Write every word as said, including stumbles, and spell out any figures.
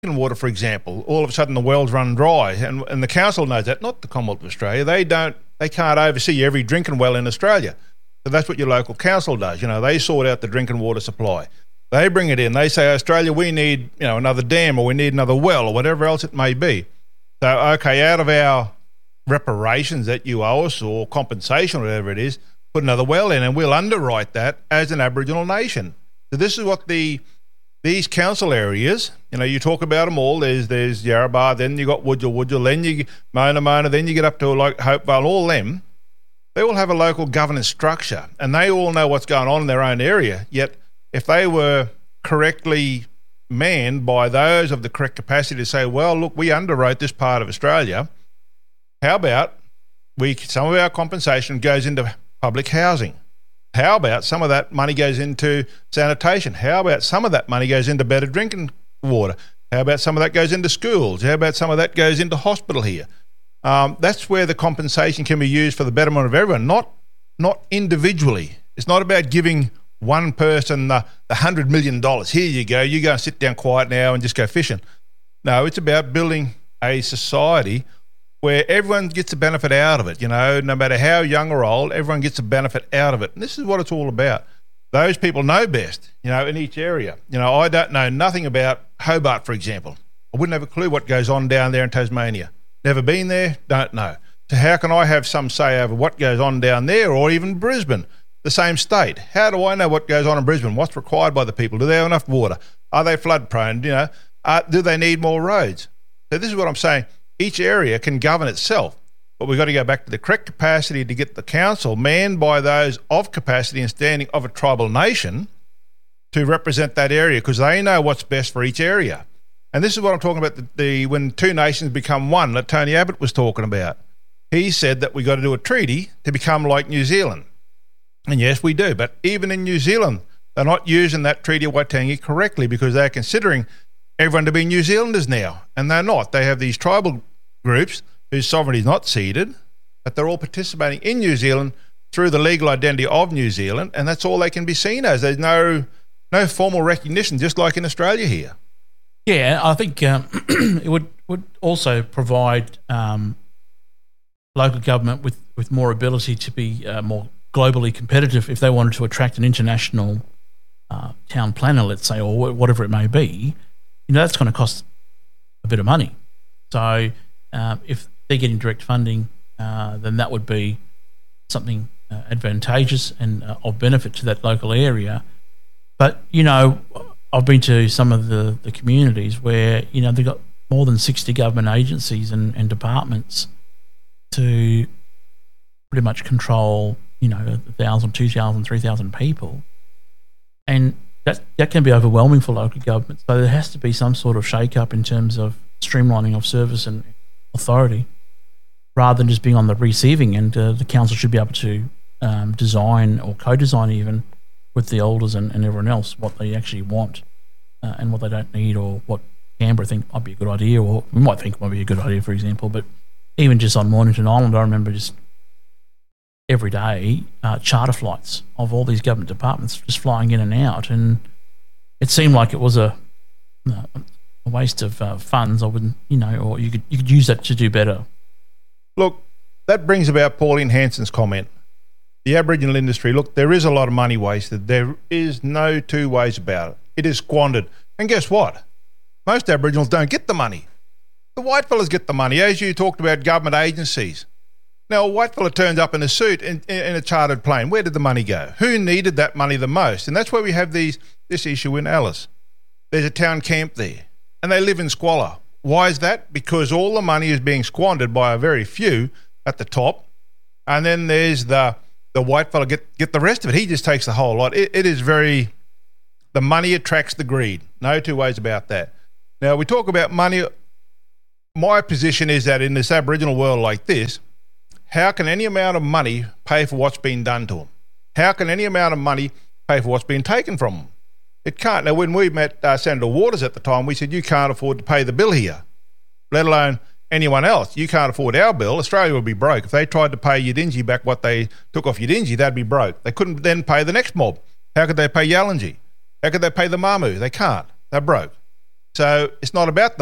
drinking water, for example, all of a sudden the well's run dry, and, and the council knows that, not the Commonwealth of Australia. They don't, they can't oversee every drinking well in Australia. So that's what your local council does. You know, they sort out the drinking water supply. They bring it in. They say, Australia, we need, you know, another dam, or we need another well, or whatever else it may be. So, okay, out of our reparations that you owe us, or compensation, or whatever it is, put another well in, and we'll underwrite that as an Aboriginal nation. So this is what the these council areas, you know, you talk about them all. There's there's Yarrabah, then you got Wodja Wodja, then you Mona Mona, then you get up to like Hopevale, all them. They all have a local governance structure, and they all know what's going on in their own area. Yet, if they were correctly manned by those of the correct capacity to say, well, look, we underwrote this part of Australia, how about we some of our compensation goes into public housing? How about some of that money goes into sanitation? How about some of that money goes into better drinking water? How about some of that goes into schools? How about some of that goes into hospital here? Um, that's where the compensation can be used for the betterment of everyone, not not individually. It's not about giving one person the, the one hundred million dollars. Here you go, you go and sit down quiet now and just go fishing. No, it's about building a society where everyone gets the benefit out of it. You know, no matter how young or old, everyone gets the benefit out of it. And this is what it's all about. Those people know best, you know, in each area. You know, I don't know nothing about Hobart, for example. I wouldn't have a clue what goes on down there in Tasmania. Never been there, don't know. So how can I have some say over what goes on down there, or even Brisbane, the same state? How do I know what goes on in Brisbane? What's required by the people? Do they have enough water? Are they flood prone? You know, uh, do they need more roads? So this is what I'm saying. Each area can govern itself, but we've got to go back to the correct capacity to get the council manned by those of capacity and standing of a tribal nation to represent that area, because they know what's best for each area. And this is what I'm talking about, the, the when two nations become one that Tony Abbott was talking about. He said that we got to do a treaty to become like New Zealand. And yes, we do. But even in New Zealand, they're not using that Treaty of Waitangi correctly, because they're considering everyone to be New Zealanders now. And they're not. They have these tribal groups whose sovereignty is not ceded, but they're all participating in New Zealand through the legal identity of New Zealand, and that's all they can be seen as. There's no no formal recognition, just like in Australia here. Yeah, I think um, it would, would also provide um, local government with, with more ability to be uh, more globally competitive if they wanted to attract an international uh, town planner, let's say, or whatever it may be. You know, that's going to cost a bit of money. So uh, if they're getting direct funding, uh, then that would be something uh, advantageous and uh, of benefit to that local area. But, you know, I've been to some of the, the communities where, you know, they've got more than sixty government agencies and, and departments to pretty much control, you know, one thousand, two thousand, three thousand people. And that, that can be overwhelming for local government. So there has to be some sort of shake-up in terms of streamlining of service and authority, rather than just being on the receiving end. Uh, the council should be able to um, design or co-design even with the elders and, and everyone else what they actually want uh, and what they don't need, or what Canberra think might be a good idea, or we might think might be a good idea, for example. But even just on Mornington Island, I remember just every day uh, charter flights of all these government departments just flying in and out, and it seemed like it was a, a waste of uh, funds. I wouldn't, you know, or you could you could use that to do better. Look, that brings about Pauline Hanson's comment. The Aboriginal industry, look, there is a lot of money wasted. There is no two ways about it. It is squandered. And guess what? Most Aboriginals don't get the money. The white fellas get the money, as you talked about government agencies. Now, a white fella turns up in a suit in, in a chartered plane. Where did the money go? Who needed that money the most? And that's where we have these this issue in Alice. There's a town camp there, and they live in squalor. Why is that? Because all the money is being squandered by a very few at the top, and then there's the the white fella get get the rest of it. He just takes the whole lot. It, it is very, the money attracts the greed. No two ways about that. Now, we talk about money. My position is that in this Aboriginal world like this, how can any amount of money pay for what's been done to them? How can any amount of money pay for what's been taken from them? It can't. Now, when we met uh, Senator Waters at the time, we said, you can't afford to pay the bill here, let alone anyone else. You can't afford our bill. Australia would be broke. If they tried to pay Yidinji back what they took off Yidinji, they'd be broke. They couldn't then pay the next mob. How could they pay Yalanji? How could they pay the Mamu? They can't. They're broke. So it's not about the